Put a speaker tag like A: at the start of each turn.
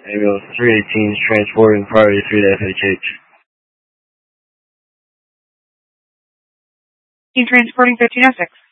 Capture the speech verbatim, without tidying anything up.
A: Ambulance three eighteen is transporting priority three to F H H.
B: Team transporting fifteen oh six.